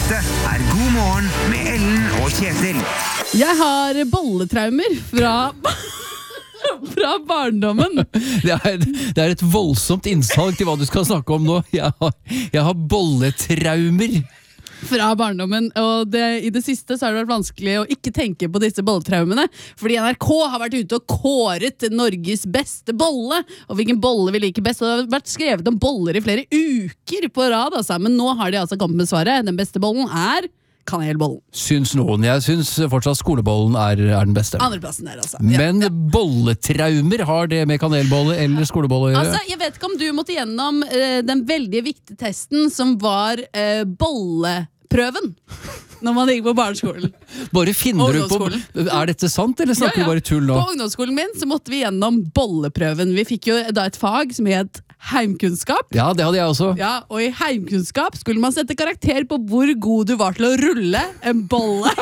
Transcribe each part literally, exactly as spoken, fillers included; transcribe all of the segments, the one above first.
Dette er God morgen med Ellen og Kjetil. Jeg har bolletraumer fra, fra barndommen. Det er, det er et voldsomt innsalg til hva du skal snakke om nå. Jeg har, jeg har bolletraumer. Fra barndommen, og det, i det siste så har det vært vanskelig å ikke tenke på disse bolletraumene, fordi N R K har vært ute og kåret Norges beste bolle, og hvilken bolle vi liker best, og det har vært skrevet om boller i flere uker på rad, altså. Men nå har de altså kommet med svaret. Den beste bollen er kanelbollen. Syns noen. Jeg syns fortsatt skolebollen er, er den beste. Andreplassen der, altså. Ja, Men ja. bolletraumer, har det med kanelbolle eller skolebolle å gjøre? Altså, jeg vet ikke om du måtte gjennom uh, den veldig viktige testen som var uh, bolleprøven når man gikk på barneskolen. Bare finner du på... Er dette sant, eller snakker Ja, ja. du bare tull nå? På ungdomsskolen min så måtte vi gjennom bolleprøven. Vi fikk jo da et fag som het heimkunnskap. Ja, det hadde jeg også. Ja, og i heimkunnskap skulle man sette karakter på hvor god du var til å rulle en bolle.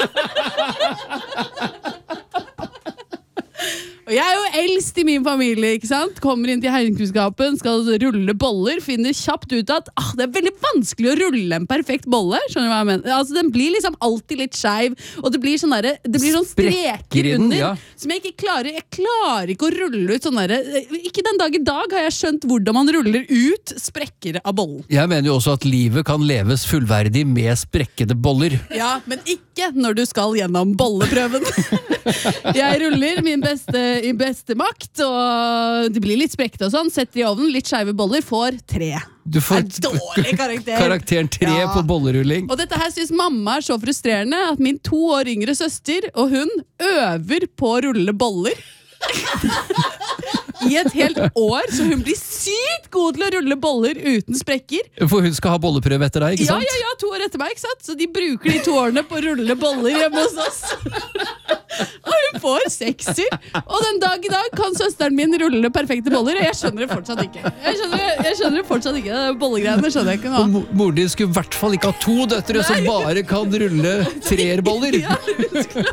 Og jeg er jo eldst i min familie, ikke sant? Kommer inn til heimkunnskapen, skal rulle boller, finner kjapt ut at ah, det er veldig vanskelig å rulle en perfekt bolle. Skjønner du hva jeg mener? Altså, den blir liksom alltid litt skeiv, og det blir sånn der, det blir sånn streker den, under, ja. som jeg ikke klarer. Jeg klarer ikke å rulle ut sånn der. Ikke den dag i dag har jeg skjønt hvordan man ruller ut sprekker av bollen. Jeg mener jo også at livet kan leves fullverdig med sprekkede boller. Ja, men ikke når du skal gjennom bolleprøven. Jeg ruller min beste i beste makt, og det blir litt sprekt og sånn. Setter i ovnen, litt skeive boller, får tre. Du får Det er dårlig karakter. Karakteren tre Ja. på bollerulling. Og dette her synes mamma er så frustrerende at min to år yngre søster og hun øver på å rulle boller. I et helt år, så hun blir sykt god til å rulle boller uten sprekker. For hun skal ha bolleprøve etter deg, ikke Ja, sant? ja, ja, to år etter meg, ikke sant? Så de bruker de to årene på å rulle boller hjemme hos oss. Og hun får sekser. Og den dag i dag kan søsteren min rulle perfekte boller, og jeg skjønner det fortsatt ikke. Jeg skjønner, jeg skjønner det fortsatt ikke. Det bollegreiene skjønner jeg ikke nå. Og mo- moren din skulle i hvert fall ikke ha to døtre som bare kan rulle treerboller. Ja, hun skulle